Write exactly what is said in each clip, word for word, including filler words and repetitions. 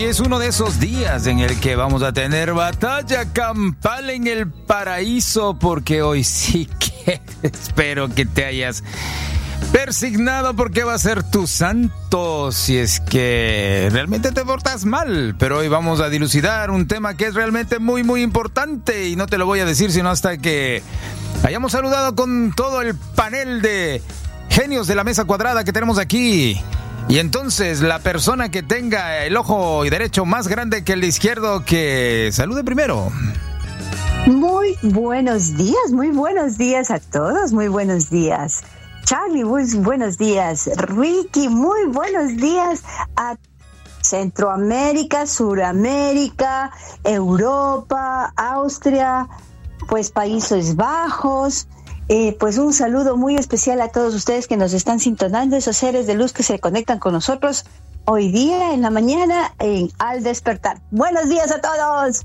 Hoy es uno de esos días en el que vamos a tener batalla campal en el paraíso, porque hoy sí que espero que te hayas persignado, porque va a ser tu santo si es que realmente te portas mal. Pero hoy vamos a dilucidar un tema que es realmente muy muy importante, y no te lo voy a decir sino hasta que hayamos saludado con todo el panel de genios de la mesa cuadrada que tenemos aquí. Y entonces la persona que tenga el ojo derecho más grande que el izquierdo, que salude primero. Muy buenos días, muy buenos días a todos, muy buenos días. Charlie, muy buenos días. Ricky, muy buenos días a Centroamérica, Suramérica, Europa, Austria, pues Países Bajos. Eh, pues un saludo muy especial a todos ustedes que nos están sintonando, esos seres de luz que se conectan con nosotros hoy día en la mañana en Al Despertar. Buenos días a todos.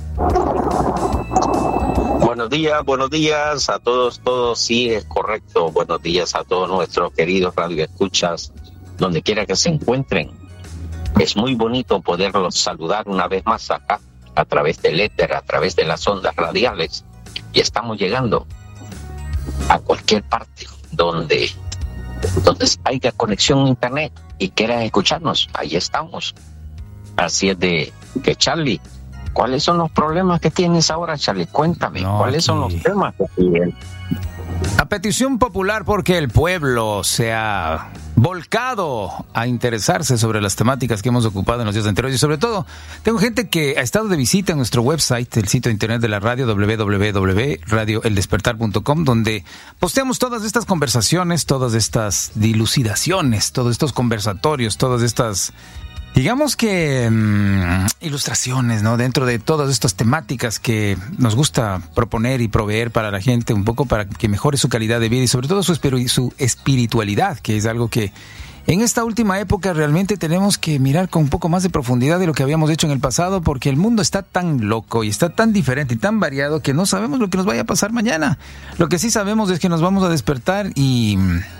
Buenos días, buenos días a todos, todos, sí, es correcto. Buenos días a todos nuestros queridos radioescuchas, donde quiera que se encuentren. Es muy bonito poderlos saludar una vez más acá, a través del éter, a través de las ondas radiales. Y estamos llegando a cualquier parte donde, donde haya conexión a internet y quieran escucharnos, ahí estamos. Así es de que, Charlie, ¿cuáles son los problemas que tienes ahora, Charlie? Cuéntame, no, ¿cuáles aquí son los temas que tienes? A petición popular, porque el pueblo se ha volcado a interesarse sobre las temáticas que hemos ocupado en los días anteriores, y sobre todo tengo gente que ha estado de visita en nuestro website, el sitio de internet de la radio, doble u doble u doble u punto radio el despertar punto com, donde posteamos todas estas conversaciones, todas estas dilucidaciones, todos estos conversatorios, todas estas, digamos que mmm, ilustraciones, ¿no? Dentro de todas estas temáticas que nos gusta proponer y proveer para la gente, un poco para que mejore su calidad de vida y sobre todo su, espir- su espiritualidad, que es algo que en esta última época realmente tenemos que mirar con un poco más de profundidad de lo que habíamos hecho en el pasado, porque el mundo está tan loco y está tan diferente y tan variado que no sabemos lo que nos vaya a pasar mañana. Lo que sí sabemos es que nos vamos a despertar y,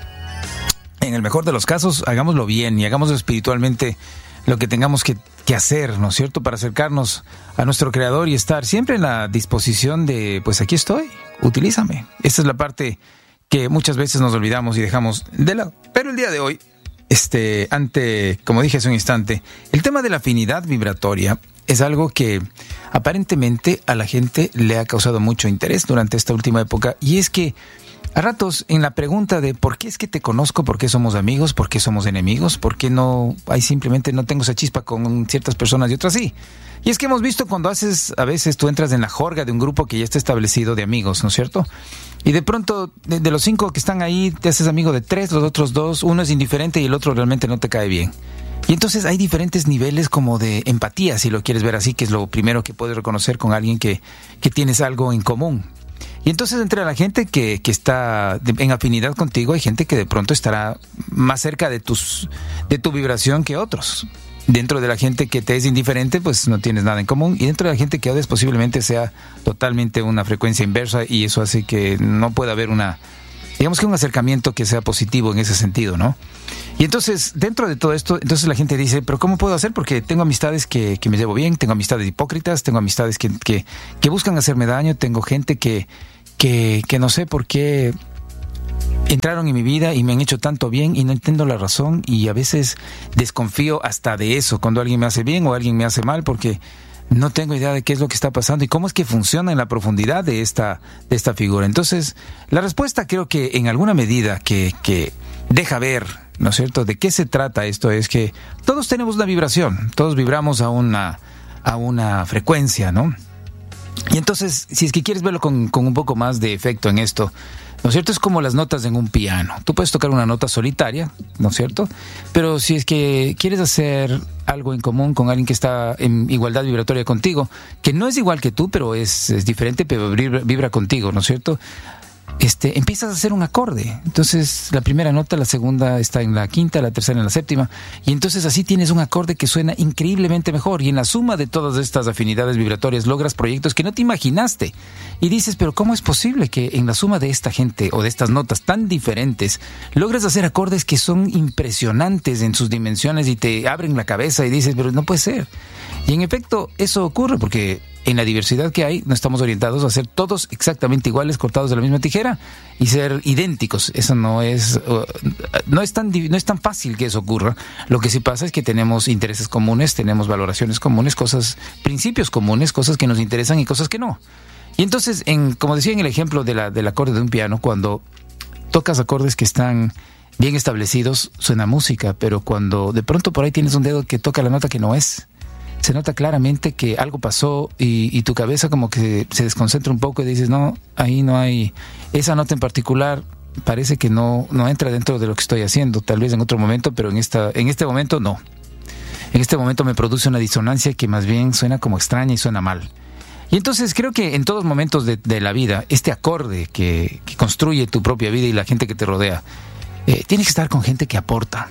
en el mejor de los casos, hagámoslo bien y hagámoslo espiritualmente, lo que tengamos que, que hacer, ¿no es cierto?, para acercarnos a nuestro Creador y estar siempre en la disposición de, pues aquí estoy, utilízame. Esta es la parte que muchas veces nos olvidamos y dejamos de lado. Pero el día de hoy, este, ante, como dije hace un instante, el tema de la afinidad vibratoria es algo que aparentemente a la gente le ha causado mucho interés durante esta última época, y es que a ratos, en la pregunta de por qué es que te conozco, por qué somos amigos, por qué somos enemigos, por qué no, hay simplemente no tengo esa chispa con ciertas personas y otras sí. Y es que hemos visto cuando haces, a veces tú entras en la jorga de un grupo que ya está establecido de amigos, ¿no es cierto? Y de pronto, de, de los cinco que están ahí, te haces amigo de tres, los otros dos, uno es indiferente y el otro realmente no te cae bien. Y entonces hay diferentes niveles como de empatía, si lo quieres ver así, que es lo primero que puedes reconocer con alguien que, que tienes algo en común. Y entonces entre la gente que, que está en afinidad contigo, hay gente que de pronto estará más cerca de tus de tu vibración que otros. Dentro de la gente que te es indiferente, pues no tienes nada en común. Y dentro de la gente que odias, posiblemente sea totalmente una frecuencia inversa, y eso hace que no pueda haber una, digamos que un acercamiento que sea positivo en ese sentido, ¿no? Y entonces, dentro de todo esto, entonces la gente dice, pero ¿cómo puedo hacer? Porque tengo amistades que, que me llevo bien, tengo amistades hipócritas, tengo amistades que, que, que buscan hacerme daño, tengo gente que, que, que no sé por qué entraron en mi vida y me han hecho tanto bien y no entiendo la razón, y a veces desconfío hasta de eso, cuando alguien me hace bien o alguien me hace mal, porque no tengo idea de qué es lo que está pasando y cómo es que funciona en la profundidad de esta, de esta figura. Entonces, la respuesta creo que en alguna medida que, que deja ver, ¿no es cierto?, de qué se trata esto, es que todos tenemos una vibración, todos vibramos a una, a una frecuencia, ¿no? Y entonces, si es que quieres verlo con, con un poco más de efecto en esto, ¿no es cierto? Es como las notas en un piano. Tú puedes tocar una nota solitaria, ¿no es cierto? Pero si es que quieres hacer algo en común con alguien que está en igualdad vibratoria contigo, que no es igual que tú, pero es, es diferente, pero vibra, vibra contigo, ¿no es cierto? este, empiezas a hacer un acorde. Entonces la primera nota, la segunda está en la quinta, la tercera en la séptima, y entonces así tienes un acorde que suena increíblemente mejor, y en la suma de todas estas afinidades vibratorias logras proyectos que no te imaginaste, y dices, pero ¿cómo es posible que en la suma de esta gente o de estas notas tan diferentes logres hacer acordes que son impresionantes en sus dimensiones y te abren la cabeza y dices, pero no puede ser? Y en efecto eso ocurre porque en la diversidad que hay no estamos orientados a ser todos exactamente iguales, cortados de la misma tijera y ser idénticos. Eso no es uh, no es tan no es tan fácil que eso ocurra. Lo que sí pasa es que tenemos intereses comunes, tenemos valoraciones comunes, cosas, principios comunes, cosas que nos interesan y cosas que no. Y entonces, en, como decía en el ejemplo de la, del acorde de un piano, cuando tocas acordes que están bien establecidos, suena música, pero cuando de pronto por ahí tienes un dedo que toca la nota que no es, se nota claramente que algo pasó y, y tu cabeza como que se desconcentra un poco y dices, no, ahí no hay, esa nota en particular parece que no, no entra dentro de lo que estoy haciendo, tal vez en otro momento, pero en, esta, en este momento no. En este momento me produce una disonancia que más bien suena como extraña y suena mal. Y entonces creo que en todos momentos de, de la vida, este acorde que, que construye tu propia vida y la gente que te rodea, eh, tienes que estar con gente que aporta,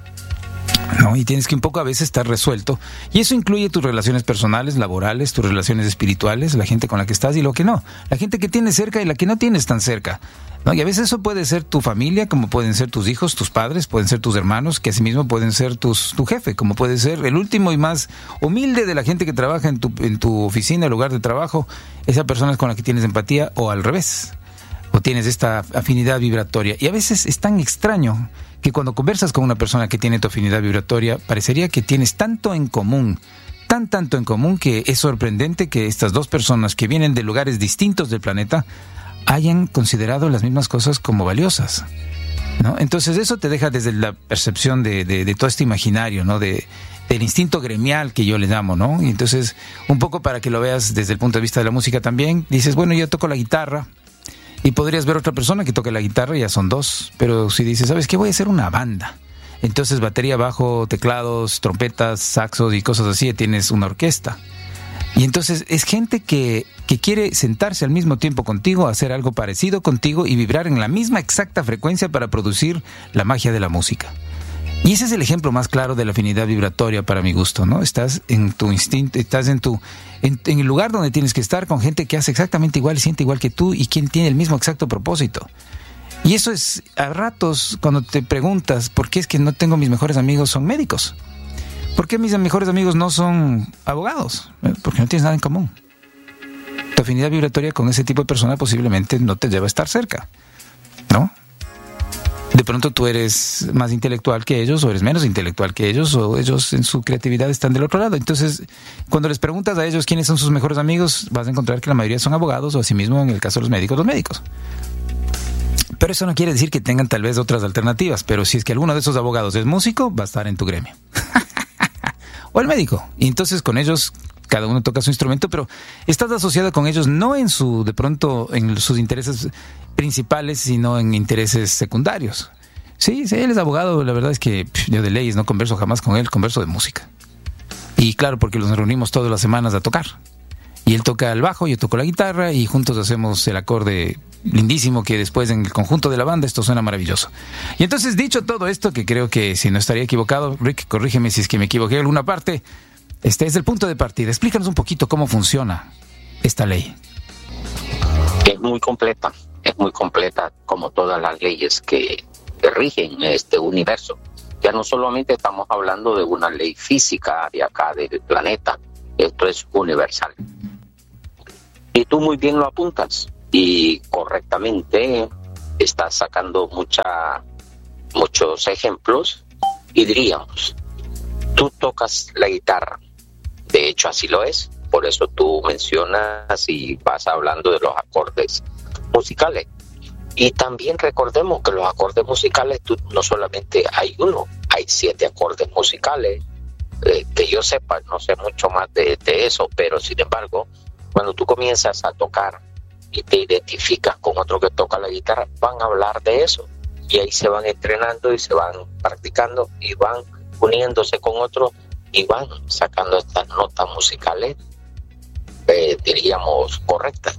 ¿no? Y tienes que un poco a veces estar resuelto. Y eso incluye tus relaciones personales, laborales, tus relaciones espirituales, la gente con la que estás y lo que no. La gente que tienes cerca y la que no tienes tan cerca, ¿no? Y a veces eso puede ser tu familia, como pueden ser tus hijos, tus padres, pueden ser tus hermanos, que asimismo pueden ser tus, tu jefe, como puede ser el último y más humilde de la gente que trabaja en tu, en tu oficina, el lugar de trabajo, esa persona con la que tienes empatía, o al revés, o tienes esta afinidad vibratoria. Y a veces es tan extraño que cuando conversas con una persona que tiene tu afinidad vibratoria, parecería que tienes tanto en común, tan tanto en común, que es sorprendente que estas dos personas que vienen de lugares distintos del planeta hayan considerado las mismas cosas como valiosas, ¿no? Entonces eso te deja desde la percepción de, de, de todo este imaginario, ¿no? De, del instinto gremial que yo le llamo, ¿no? Y entonces, un poco para que lo veas desde el punto de vista de la música también, dices, bueno, yo toco la guitarra, y podrías ver otra persona que toque la guitarra, ya son dos. Pero si dices, ¿sabes qué? Voy a hacer una banda. Entonces batería, bajo, teclados, trompetas, saxos y cosas así, tienes una orquesta. Y entonces es gente que, que quiere sentarse al mismo tiempo contigo, hacer algo parecido contigo y vibrar en la misma exacta frecuencia para producir la magia de la música. Y ese es el ejemplo más claro de la afinidad vibratoria para mi gusto, ¿no? Estás en tu instinto, estás en tu en, en el lugar donde tienes que estar con gente que hace exactamente igual y siente igual que tú y quien tiene el mismo exacto propósito. Y eso es, a ratos, cuando te preguntas por qué es que no tengo mis mejores amigos son médicos. ¿Por qué mis mejores amigos no son abogados? Porque no tienes nada en común. Tu afinidad vibratoria con ese tipo de persona posiblemente no te lleva a estar cerca, ¿no? De pronto tú eres más intelectual que ellos, o eres menos intelectual que ellos, o ellos en su creatividad están del otro lado. Entonces, cuando les preguntas a ellos quiénes son sus mejores amigos, vas a encontrar que la mayoría son abogados, o asimismo, en el caso de los médicos, los médicos. Pero eso no quiere decir que tengan tal vez otras alternativas, pero si es que alguno de esos abogados es músico, va a estar en tu gremio. O el médico. Y entonces con ellos cada uno toca su instrumento, pero estás asociado con ellos no en su, de pronto, en sus intereses principales, sino en intereses secundarios. Sí, sí, él es abogado, la verdad es que pff, yo de leyes no converso jamás con él, converso de música. Y claro, porque nos reunimos todas las semanas a tocar. Y él toca el bajo, yo toco la guitarra, y juntos hacemos el acorde lindísimo que después en el conjunto de la banda esto suena maravilloso. Y entonces, dicho todo esto, que creo que si no estaría equivocado, Rick, corrígeme si es que me equivoqué en alguna parte, este es el punto de partida. Explícanos un poquito cómo funciona esta ley. Es muy completa, es muy completa como todas las leyes que rigen este universo. Ya no solamente estamos hablando de una ley física de acá del planeta, esto es universal. Y tú muy bien lo apuntas y correctamente estás sacando mucha, muchos ejemplos y diríamos, tú tocas la guitarra, de hecho así lo es, por eso tú mencionas y vas hablando de los acordes musicales. Y también recordemos que los acordes musicales, tú, no solamente hay uno, hay siete acordes musicales, eh, que yo sepa, no sé mucho más de, de eso, pero sin embargo, cuando tú comienzas a tocar y te identificas con otro que toca la guitarra, van a hablar de eso, y ahí se van entrenando y se van practicando y van uniéndose con otros y van sacando estas notas musicales, eh, diríamos, correctas.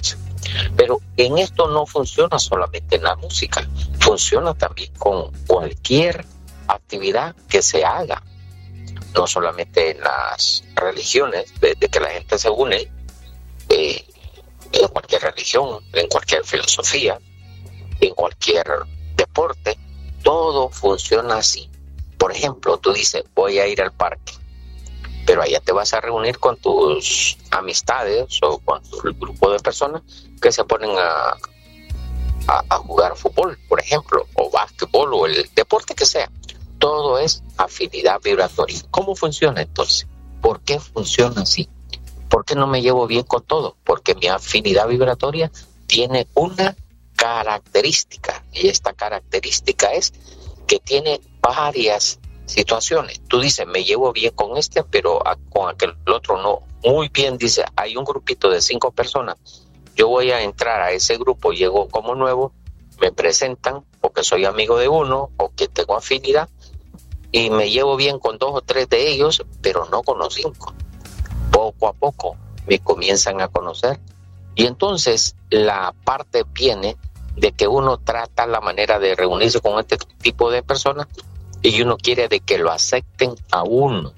Pero en esto no funciona solamente en la música, funciona también con cualquier actividad que se haga, no solamente en las religiones, desde que la gente se une, eh, en cualquier religión, en cualquier filosofía, en cualquier deporte, todo funciona así. Por ejemplo, tú dices, voy a ir al parque, pero allá te vas a reunir con tus amistades o con tu grupo de personas que se ponen a, a, a jugar fútbol, por ejemplo, o básquetbol, o el deporte que sea. Todo es afinidad vibratoria. ¿Cómo funciona entonces? ¿Por qué funciona así? ¿Por qué no me llevo bien con todo? Porque mi afinidad vibratoria tiene una característica, y esta característica es que tiene varias situaciones. Tú dices, me llevo bien con este, pero a, con aquel otro no. Muy bien, dice, hay un grupito de cinco personas, yo voy a entrar a ese grupo, llego como nuevo, me presentan, o que soy amigo de uno, o que tengo afinidad, y me llevo bien con dos o tres de ellos, pero no con los cinco. Poco a poco me comienzan a conocer, y entonces la parte viene de que uno trata la manera de reunirse con este tipo de personas, y uno quiere de que lo acepten a uno,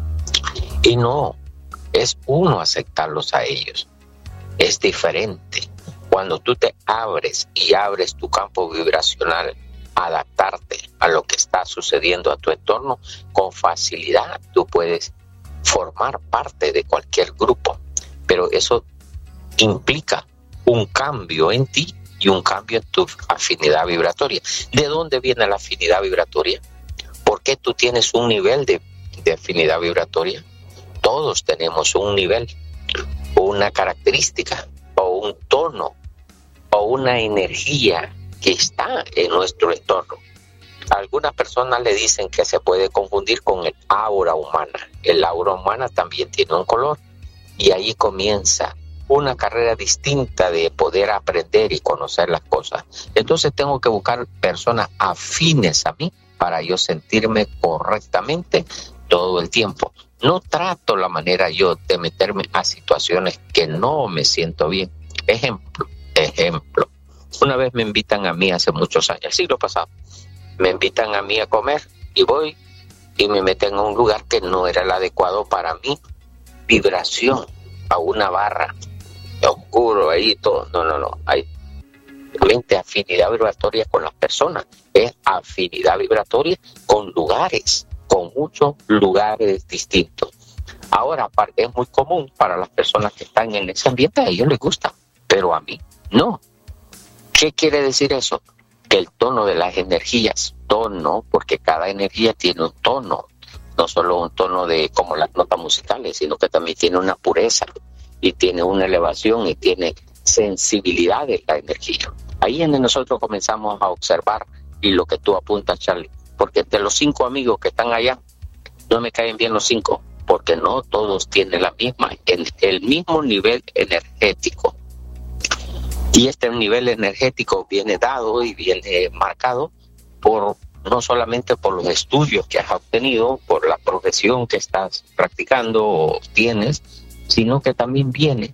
y no, es uno aceptarlos a ellos. Es diferente. Cuando tú te abres y abres tu campo vibracional, adaptarte a lo que está sucediendo a tu entorno, con facilidad tú puedes formar parte de cualquier grupo, pero eso implica un cambio en ti y un cambio en tu afinidad vibratoria. ¿De dónde viene la afinidad vibratoria? ¿Por qué tú tienes un nivel de, de afinidad vibratoria? Todos tenemos un nivel, una característica, o un tono, o una energía que está en nuestro entorno. Algunas personas le dicen que se puede confundir con el aura humana. El aura humana también tiene un color, y ahí comienza una carrera distinta de poder aprender y conocer las cosas. Entonces tengo que buscar personas afines a mí para yo sentirme correctamente todo el tiempo. No trato la manera yo de meterme a situaciones que no me siento bien. Ejemplo, ejemplo. Una vez me invitan a mí hace muchos años, el siglo pasado, me invitan a mí a comer y voy y me meten a un lugar que no era el adecuado para mi vibración, a una barra oscuro ahí todo. No, no, no. Hay realmente afinidad vibratoria con las personas, es afinidad vibratoria con lugares, con muchos lugares distintos. Ahora, es muy común para las personas que están en ese ambiente, a ellos les gusta, pero a mí no. ¿Qué quiere decir eso? Que el tono de las energías, tono, porque cada energía tiene un tono, no solo un tono de como las notas musicales, sino que también tiene una pureza, y tiene una elevación, y tiene sensibilidad de la energía. Ahí es donde nosotros comenzamos a observar, y lo que tú apuntas, Charlie, porque de los cinco amigos que están allá, no me caen bien los cinco, porque no todos tienen la misma, el, el mismo nivel energético. Y este nivel energético viene dado y viene marcado por no solamente por los estudios que has obtenido, por la profesión que estás practicando o tienes, sino que también viene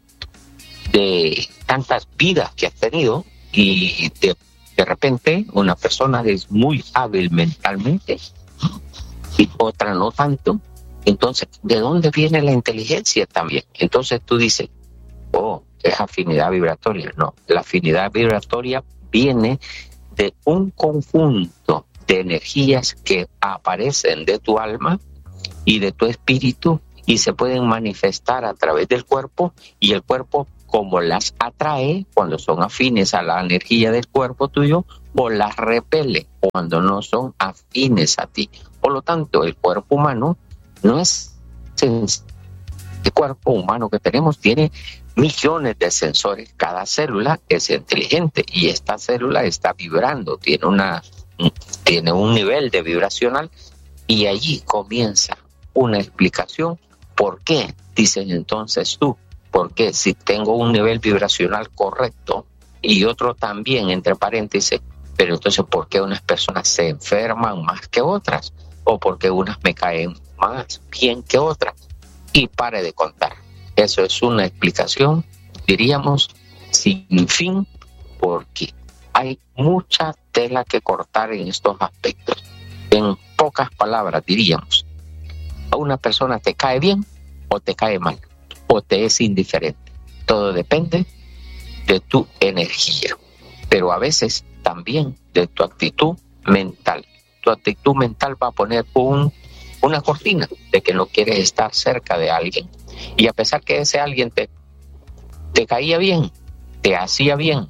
de tantas vidas que has tenido, y de, de repente una persona es muy hábil mentalmente y otra no tanto. Entonces, ¿de dónde viene la inteligencia también? Entonces tú dices, oh, es afinidad vibratoria. No, la afinidad vibratoria viene de un conjunto de energías que aparecen de tu alma y de tu espíritu, y se pueden manifestar a través del cuerpo, y el cuerpo, como las atrae cuando son afines a la energía del cuerpo tuyo, o las repele cuando no son afines a ti. Por lo tanto, el cuerpo humano no es sencillo. El cuerpo humano que tenemos tiene millones de sensores. Cada célula es inteligente, y esta célula está vibrando, tiene una tiene un nivel de vibracional, y allí comienza una explicación. ¿Por qué? Dices entonces tú, porque si tengo un nivel vibracional correcto y otro también, entre paréntesis, pero entonces ¿por qué unas personas se enferman más que otras? ¿O por qué unas me caen más bien que otras? Y pare de contar. Eso es una explicación, diríamos, sin fin, porque hay mucha tela que cortar en estos aspectos. En pocas palabras diríamos, a una persona te cae bien o te cae mal, o te es indiferente. Todo depende de tu energía, pero a veces también de tu actitud mental. Tu actitud mental va a poner un, una cortina de que no quieres estar cerca de alguien, y a pesar que ese alguien te, te caía bien, te hacía bien,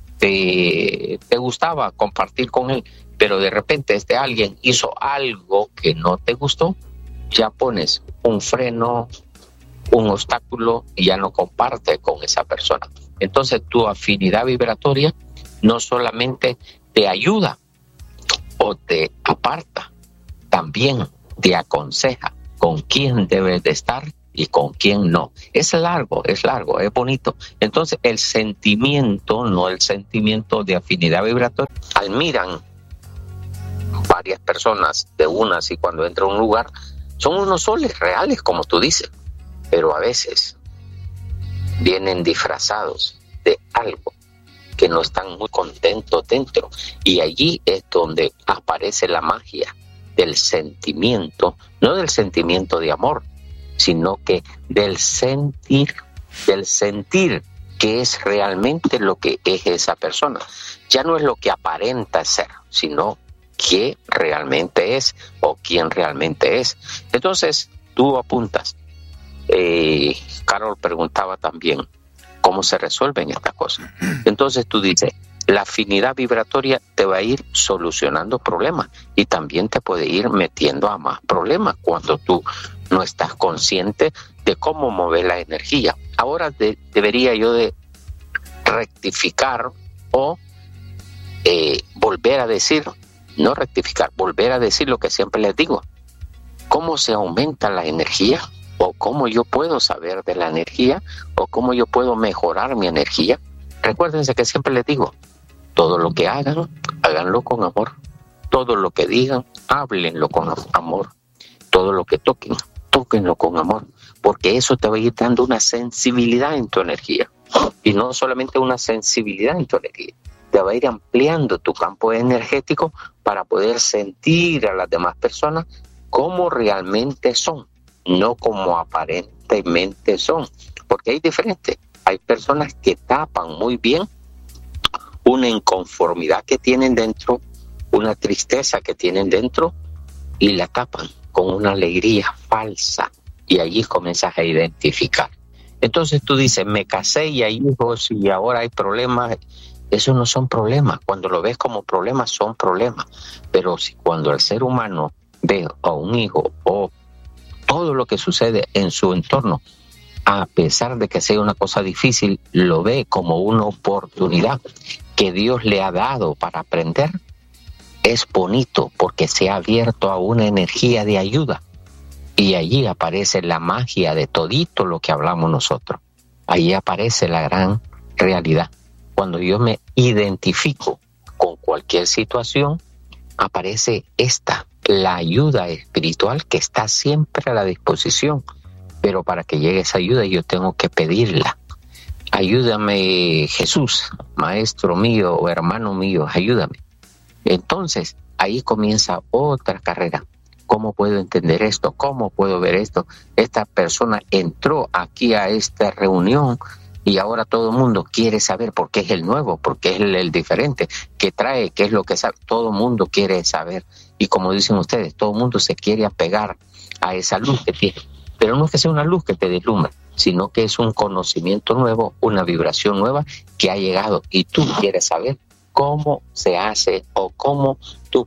te, te gustaba compartir con él, pero de repente este alguien hizo algo que no te gustó, ya pones un freno, un obstáculo, y ya no comparte con esa persona. Entonces tu afinidad vibratoria no solamente te ayuda o te aparta, también te aconseja con quién debes de estar y con quién no. Es largo, es largo, es bonito. Entonces el sentimiento, no el sentimiento de afinidad vibratoria, admiran varias personas de unas, y cuando entra a un lugar son unos soles reales, como tú dices, pero a veces vienen disfrazados de algo que no están muy contentos dentro, y allí es donde aparece la magia del sentimiento, no del sentimiento de amor, sino que del sentir, del sentir que es realmente lo que es esa persona. Ya no es lo que aparenta ser, sino qué realmente es o quién realmente es. Entonces tú apuntas. Eh, Carol preguntaba también cómo se resuelven estas cosas. Entonces tú dices, la afinidad vibratoria te va a ir solucionando problemas, y también te puede ir metiendo a más problemas cuando tú no estás consciente de cómo mover la energía. Ahora de, debería yo de rectificar o eh, volver a decir, no rectificar, volver a decir lo que siempre les digo. ¿Cómo se aumenta la energía? ¿O cómo yo puedo saber de la energía? ¿O cómo yo puedo mejorar mi energía? Recuérdense que siempre les digo, todo lo que hagan, háganlo con amor. Todo lo que digan, háblenlo con amor. Todo lo que toquen, tóquenlo con amor. Porque eso te va a ir dando una sensibilidad en tu energía. Y no solamente una sensibilidad en tu energía, te va a ir ampliando tu campo energético para poder sentir a las demás personas como realmente son, no como aparentemente son, porque hay diferentes. Hay personas que tapan muy bien una inconformidad que tienen dentro, una tristeza que tienen dentro, y la tapan con una alegría falsa, y allí comienzas a identificar. Entonces tú dices, me casé y hay hijos y ahora hay problemas. Esos no son problemas. Cuando lo ves como problemas, son problemas. Pero si cuando el ser humano ve a un hijo o todo lo que sucede en su entorno, a pesar de que sea una cosa difícil, lo ve como una oportunidad que Dios le ha dado para aprender, es bonito porque se ha abierto a una energía de ayuda. Y allí aparece la magia de todito lo que hablamos nosotros. Allí aparece la gran realidad. Cuando yo me identifico con cualquier situación, aparece esta, la ayuda espiritual que está siempre a la disposición. Pero para que llegue esa ayuda yo tengo que pedirla. Ayúdame, Jesús, maestro mío o hermano mío, ayúdame. Entonces, ahí comienza otra carrera. ¿Cómo puedo entender esto? ¿Cómo puedo ver esto? Esta persona entró aquí a esta reunión y ahora todo el mundo quiere saber por qué es el nuevo, por qué es el, el diferente, qué trae, qué es lo que sabe. Todo el mundo quiere saber. Y como dicen ustedes, todo el mundo se quiere apegar a esa luz que tiene. Pero no es que sea una luz que te deslumbra, sino que es un conocimiento nuevo, una vibración nueva que ha llegado y tú quieres saber cómo se hace o cómo